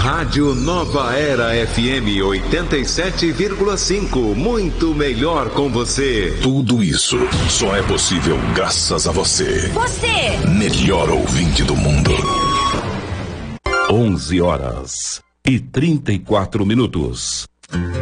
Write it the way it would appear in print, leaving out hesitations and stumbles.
Rádio Nova Era FM 87,5. Muito melhor com você. Tudo isso só é possível graças a você. Você! Melhor ouvinte do mundo. 11h34.